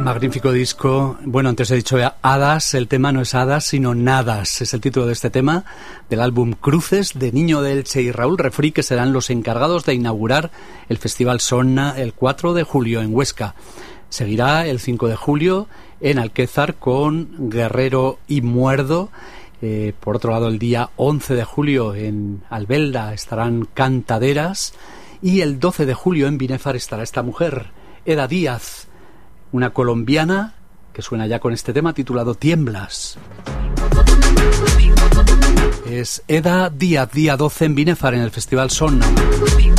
Magnífico disco. Bueno, antes he dicho Hadas, el tema no es Hadas, sino Nadas. Es el título de este tema, del álbum Cruces, de Niño de Elche y Raúl Refri, que serán los encargados de inaugurar el Festival Sonna el 4 de julio en Huesca. Seguirá el 5 de julio en Alquézar con Guerrero y Muerdo. Por otro lado, el día 11 de julio en Albelda estarán Cantaderas. Y el 12 de julio en Binéfar estará esta mujer, Eda Díaz, una colombiana que suena ya con este tema titulado Tiemblas. Es Eda Díaz, día 12 en Binéfar, en el Festival Sonna.